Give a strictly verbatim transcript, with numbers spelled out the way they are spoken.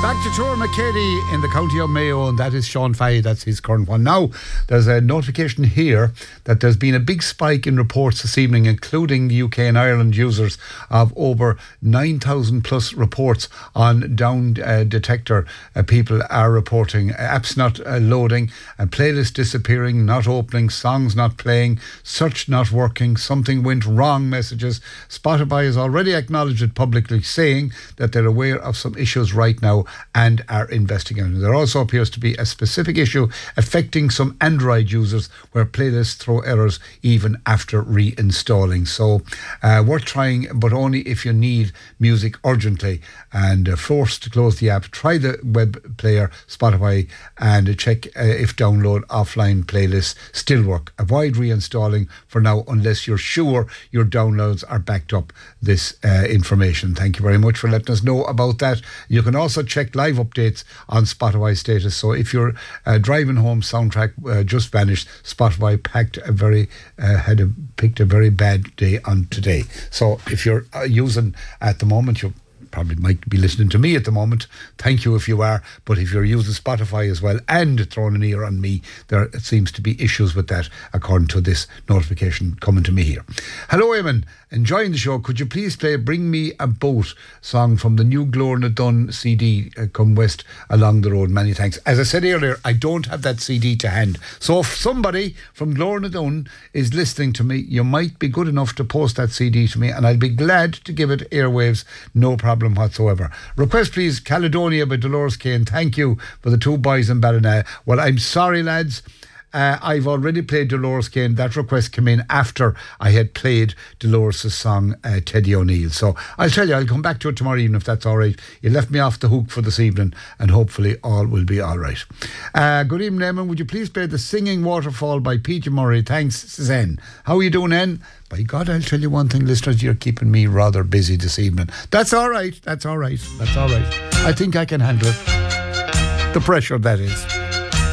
Back to Tour McCady in the county of Mayo, and that is Sean Fahey. That's his current one. Now, there's a notification here that there's been a big spike in reports this evening, including the U K and Ireland users, of over nine thousand plus reports on down uh, detector. Uh, people are reporting apps not uh, loading, and playlists disappearing, not opening, songs not playing, search not working, something went wrong messages. Spotify has already acknowledged it publicly, saying that they're aware of some issues right now and are investigating. There also appears to be a specific issue affecting some Android users where playlists throw errors even after reinstalling. So uh, worth trying, but only if you need music urgently and uh, forced to close the app. Try the web player, Spotify, and check uh, if download offline playlists still work. Avoid reinstalling for now unless you're sure your downloads are backed up. This uh, information. Thank you very much for letting us know about that. You can also check live updates on Spotify status. So if you're uh, driving home, soundtrack uh, just vanished. Spotify packed a very uh, had a, picked a very bad day on today. So if you're uh, using at the moment, you probably might be listening to me at the moment. Thank you if you are. But if you're using Spotify as well and throwing an ear on me, there seems to be issues with that, according to this notification coming to me here. Hello, Eamon. Enjoying the show. Could you please play Bring Me a Boat song from the new Glorna Dunn C D, uh, Come West Along the Road? Many thanks. As I said earlier, I don't have that C D to hand. So if somebody from Glorna Dunn is listening to me, you might be good enough to post that C D to me, and I'll be glad to give it airwaves. No problem whatsoever. Request please Caledonia by Dolores Kane. Thank you for the two boys in Ballina. Well, I'm sorry, lads. Uh, I've already played Dolores Kane. That request came in after I had played Dolores' song, uh, Teddy O'Neill. So I'll tell you, I'll come back to it tomorrow evening if that's all right. You left me off the hook for this evening, and hopefully all will be all right. Uh, good evening, Eamon. Would you please play The Singing Waterfall by Peter Murray? Thanks, Zen. How are you doing, En? By God, I'll tell you one thing, listeners, you're keeping me rather busy this evening. That's all right. That's all right. That's all right. I think I can handle it. The pressure, that is.